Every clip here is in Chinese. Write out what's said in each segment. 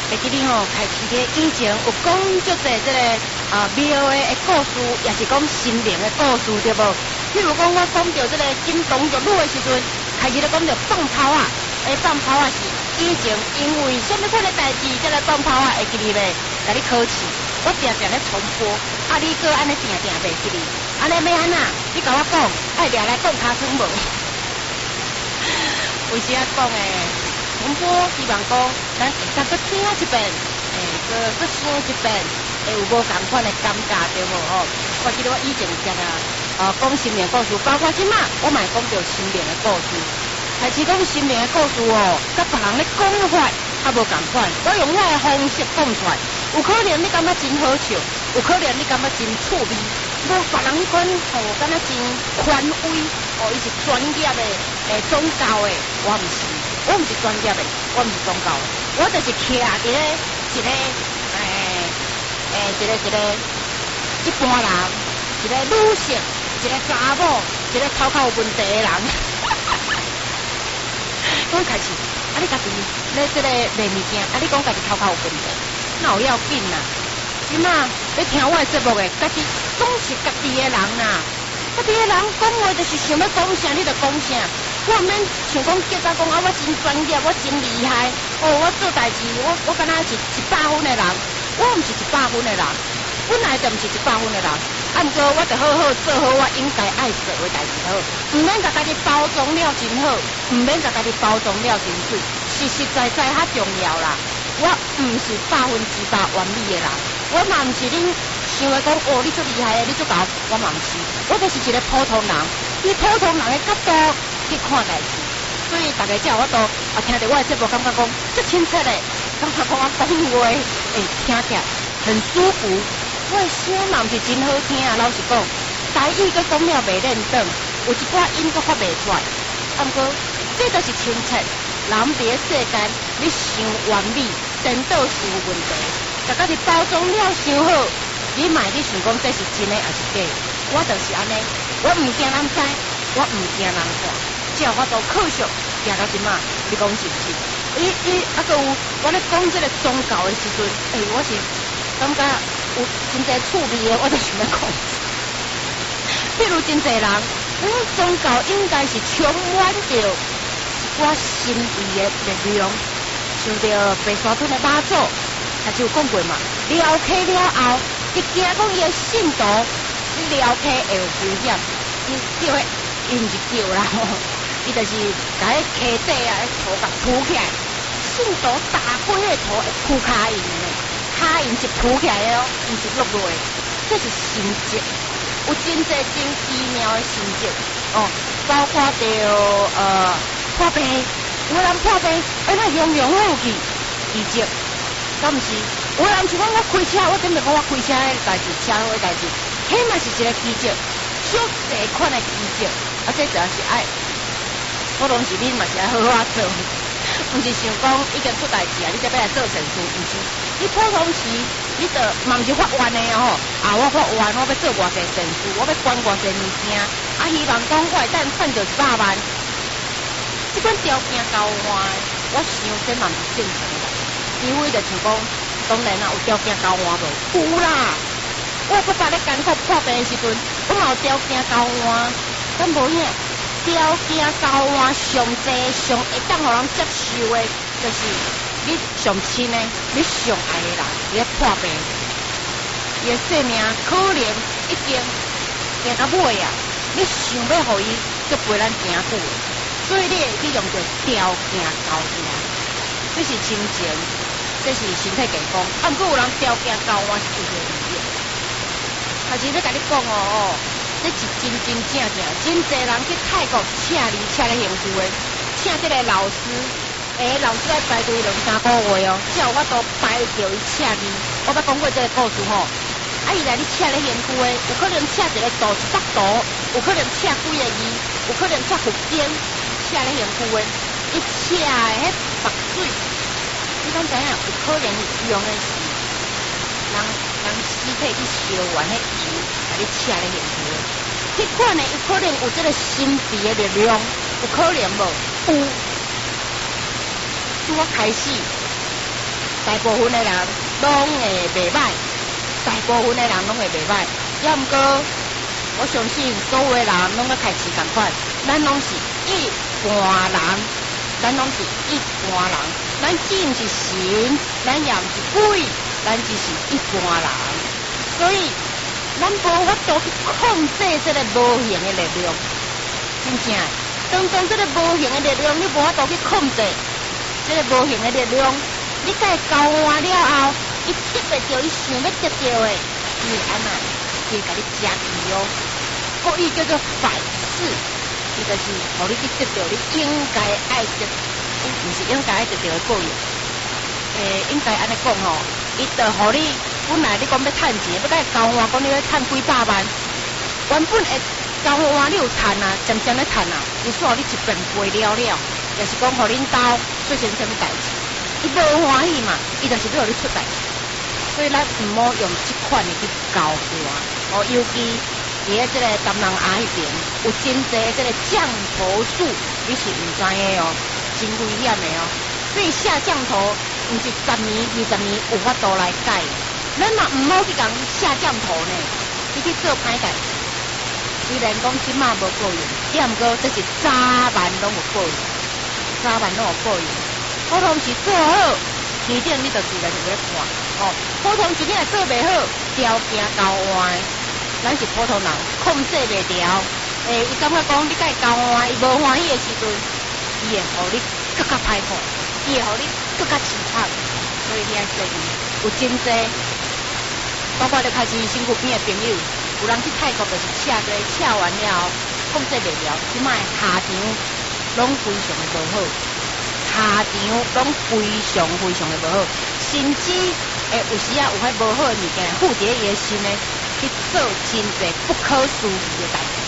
会记你吼，开始个以前有讲足侪这个庙的故事，也是讲心灵的故事，对无？譬如讲我讲到这个金童玉女的时阵，开始咧讲到放炮啊，放炮啊是以前因为什么款的代志，这个放炮啊会记你咧，甲你考试，我常常咧重播，你搁安尼定定袂记你，安尼要安怎？你甲我讲，爱掠来讲尻川无？有时啊讲重播希望讲咱会当搁听一遍，搁想一遍，会有无同款的感觉对无吼？我记得我以前讲讲心灵故事，包括即马我嘛讲到心灵的故事，开始讲心灵的故事甲别人咧讲法较无共款，我用我的方式讲出来，有可能你感觉真好笑，有可能你感觉真趣味，无别人迄款感觉真权威，伊是专业的宗教的，我毋是。我毋是专业的，我毋是宗教的，我就是徛伫咧一个一般人，一个女性，一个查某，一个头壳有问题的人。我开始，你家己咧这个卖物件，你讲家己头壳有问题，那有要紧啦。即马咧听我的节目的，家己总是家己的人啦。家己的人讲话就是想要讲啥，你就讲啥。我毋免想讲结果讲我真专业，我真厉害。我做代志，我敢若是100分的人，我毋是100分的人，本来就毋是100分的人。毋过我就好好做好我应该爱做的代志好，毋免甲家己包装了真好，毋免甲家己包装了真水，实实在在较重要啦。我毋是100%完美的人，我嘛毋是恁想的讲你足厉害的，你足高，我嘛毋是，我就是一个普通人，以普通人的角度去看代志，所以大家才有法度听到我的节目，感觉讲足清澈的，感觉讲我讲话听起来很舒服。我的声嘛毋是真好听啊，老实讲，台语佮讲了袂认真，有一寡音佮发袂出来。毋过这就是清澈。人伫咧世间，你想完美，颠倒是有问题。甲家己包装了伤好，你卖你想讲这是真的还是假？我就是安尼，我毋惊人知，我毋惊人看，只要我都科学行到即马，你讲是毋是？佮有我咧讲这个宗教的时阵，我是感觉有真侪趣味的，我就想要讲。譬如真侪人，宗教应该是充满着我心意的力量，像着白沙屯的妈祖，他就有讲过嘛，撩开了后，伊惊讲伊的信徒撩开会有危险，伊叫迄，伊毋是叫啦吼，伊就是甲迄溪底啊，迄土甲铺起来，信徒打开迄土会铺骹印的，骹印是铺起来的哦，毋是落落的，这是神迹，有真侪真奇妙的神迹哦，包括着破病，有个人破病，那雄雄好去奇迹，敢毋是？有个人是讲我开车，我顶着讲我开车的代志，车祸的代志，迄嘛是一个奇迹，足侪款的奇迹，这主要是爱，我拢是恁嘛是爱好好做，毋是想讲已经出代志啊，你才要来做神书，毋是？你普通时，你着嘛毋是法院的吼，我法院我要做偌济神书，我要管偌济物件，希望讲我会等赚着100万。这款条件交换，我想这嘛是正常的，除非就像讲，当然啦，有条件交换无？有啦，我搁捌咧艰苦破病的时阵，我嘛有条件交换，但无影条件交换上济上会当互人接受的，就是你上亲的，你上爱的人，你破病，伊的生命可能已经行到尾啊，你想要互伊搁陪咱行久。所以你会去用着条件交换，这是亲情，这是身体健康。毋过有人条件交换是有意义。还是要甲你讲这是真正，真侪人去泰国请咧刑具的，请这个老师，老师要排队2-3个月哦，才有法度排着伊请你。我捌讲过这个故事吼，伊来你请咧刑具的，有可能请一个度100度，有可能请几个字，有可能请福建。请咧刑具的，伊请的迄墨水，你敢知影？有可能用的是人尸体去烧完迄油，甲你请咧刑具的，迄款的有可能有这个神秘的力量，有可能无？有。拄我开始， 大部分的人拢会袂歹，大部分的人拢会袂歹。要毋过，我相信所有的人拢个开始共款，咱拢是一般人，咱拢是一般人，咱既毋是神，咱也毋是鬼，咱只是一般人，所以咱无法度去控制这个无形的力量，真正。当中这个无形的力量，你无法度去控制。这个无形的力量，你甲伊交换了后，伊得袂到，伊想要得到的，伊会安那，伊会甲你加去哦。所以叫做反噬，伊就是互你去得到你应该爱得，毋是应该爱得到的报应。应该安尼讲吼，伊就互你本来你讲要趁钱，要甲伊交换，讲你要趁几百万，原本会。交换你有趁啊，渐渐咧趁啊，就煞你一遍赔了了，就是讲互恁兜出现什么代志，伊无欢喜嘛，伊就是要互你出代志，所以咱毋好用这款的去交换，哦，尤其伫即个东南亚迄边有真济即个降头术，你是毋知的哦，真危险的哦，所以下降头毋是10年、20年有法度来改，咱嘛毋好去讲下降头呢，你去做歹代志。虽然讲即马无报应，也毋过这是早晚拢有报应，早晚拢有报应。普通时做好，天顶你就自然就要看。哦，普通时你若做袂好，条件交换，咱是普通人控制袂了。伊感觉讲你甲伊交换，伊无欢喜的时阵，伊会互你更加歹看，伊会互你更加凄惨。所以你爱注意，有真济，包括你开始身躯边的朋友。有人去泰国就是请过，请完了后控制袂了，即摆下场拢非常的无好，下场拢非常的无好，甚至有时有遐无好的物件附伫伊的心呢，去做真侪不可思议的代志。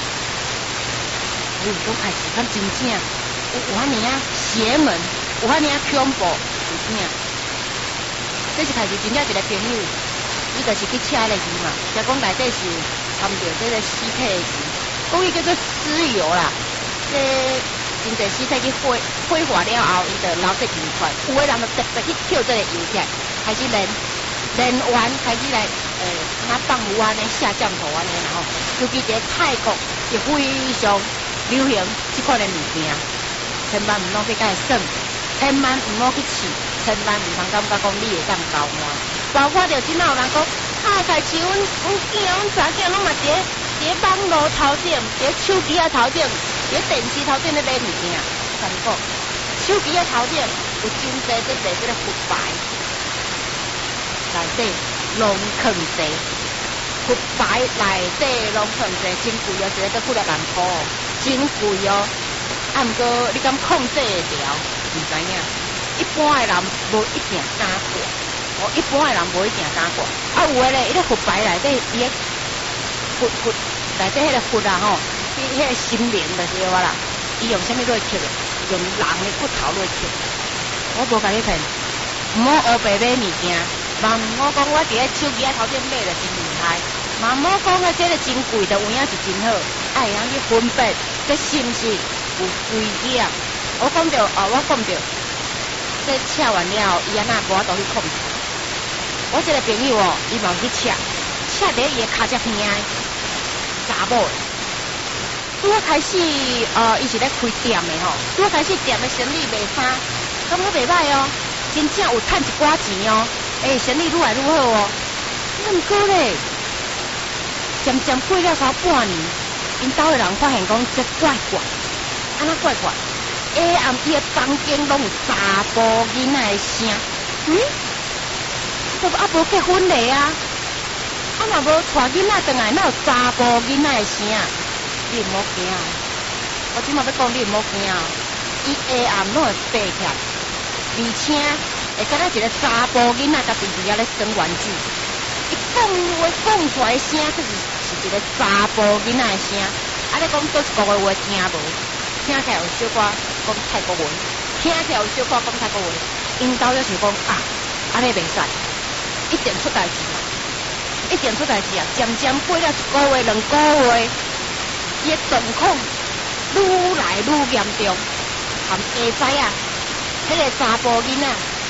都开始看真正有遐尼啊邪门，有遐尼啊恐怖，有影。这是开始真正一个朋友。伊就是去请个鱼嘛，就讲内底是掺着这个尸体的鱼，讲伊叫做尸油啦。这真侪尸体去挥发了后，伊就流出油出来。有的人就特别去捡这个油起来，开始练完，开始来那放鱼安尼下降头安尼，然后尤其在泰国是非常流行这款的物件，千万唔通去甲伊耍，千万唔好去试，千万唔通感觉讲你会当交换。包括着即马有人讲，开始阮囝、阮查囝拢嘛伫网络头顶，伫手机啊头顶，伫电视头顶咧买物件。怎讲？手机啊头顶有真济即个佛牌，内底拢藏济，佛牌内底拢藏济，真贵哦，一个都几2万块哦，真贵哦。啊，毋过你敢控制会了？毋知影。一般的人无一定敢过。一般的人无一定敢过，有诶咧，伊咧佛牌内底，伊咧佛内底迄个佛啊吼，迄个心灵就是话啦，伊用啥物落去刻？用人的骨头落去。我无甲你骗，毋好黑白买物件，嘛毋好讲我伫咧手机啊头顶买就真厉害，嘛毋好讲啊这个真贵的有影是真好，爱通去分辨，这是毋是有危险？我讲着我讲着，这请完了后，伊安那无法度去控制。我这个朋友哦，伊嘛去请伫伊的骹只边仔，查某的。拄开始伊是咧开店的吼，拄开始店的生意卖啥，感觉袂歹哦，真正有趁一寡钱哦，生意愈来愈好哦。毋过咧，渐渐过了差半年，因兜的人发现讲这怪怪，安那怪怪，暗伊的房间拢有查甫囡仔的声，无结婚嘞啊！嘛无带囡仔转来，哪有查甫囡仔的声？你毋好惊，我即马要讲你毋好惊，伊暗拢会爬起来，而且会敢若一个查甫囡仔家己伫遐咧耍玩具，伊讲话讲出来的声，是一个查甫囡仔的声。你讲倒一个话听无？听起来有小可讲泰国文，听起来有小可讲泰国文，因兜咧想讲安尼袂使。一定出代志嘛，一定出代志啊！渐渐过了1个月、2个月，伊的状况愈来愈严重，含下知啊，迄个查甫囡仔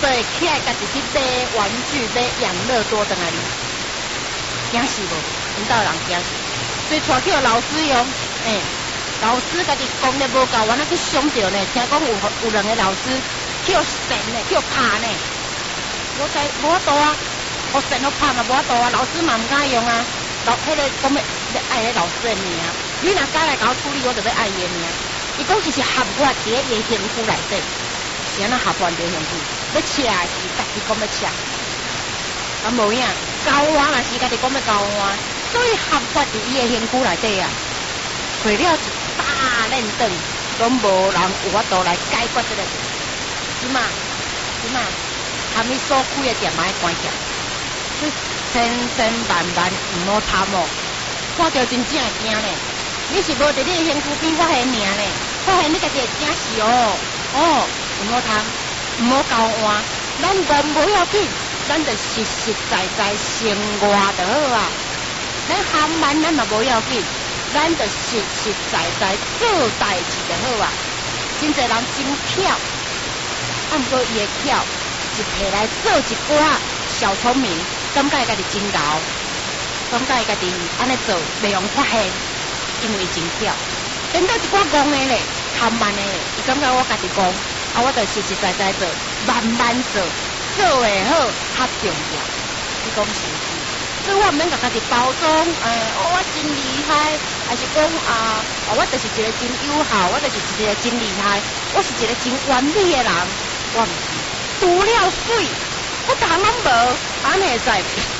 所以起来家己去买玩具、买养乐多等来哩，惊死无？因兜人惊死，所以带去老师用，老师家己功力无够，完了去伤着呢。听讲有两个老师去神呢，去拍呢，无法度啊，互神都拍啊，无法度啊，老师嘛唔敢用啊。迄个讲要爱迄老师的名，你若敢来甲我处理，我就要爱伊的名。伊讲伊是合法伫咧伊身躯内底，是安那合法伫身躯，要请是家己讲要请，啊无影，交换也是家己讲要交换，所以合法伫伊的身躯内底啊，找了一大练灯，拢无人有法度来解决这个事。即嘛，含伊所开的店嘛要关起来，所以千万唔好贪哦，看到真正会惊呢。你是无伫你的身躯边发现名呢？发现你家己会惊死哦！唔好贪，唔好交换，咱人无要紧，咱就实实在在生活就好啊。咱含慢咱嘛无要紧，咱就实实在在做代志就好啊。真侪人真巧，啊，毋过伊的巧是摕来做一寡小聪明，感觉家己真牛，感觉家己安尼做袂用发现，因为真巧。等到一寡戆的咧，含慢的咧，伊感觉我家己戆，啊，我就实实在在做，慢慢做，做会好较重要。你讲是不是？所以我毋免甲家己包装，我真厉害，还是讲我就是一个真友好，我就是一个真厉害，我是一个真完美的人，我毋是，除了水，我通拢无，安尼会使？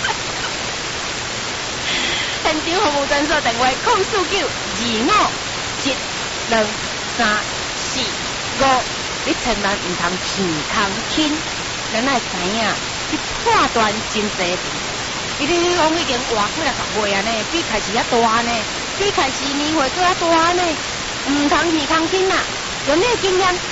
现场服务诊所电话04925723455，你千万唔通鼻空轻，咱爱知影去判断真侪病。伊你讲已经活几60岁啊呢，比开始遐大呢，比开始年岁搁较大呢，唔通鼻空轻啊，用你的经验。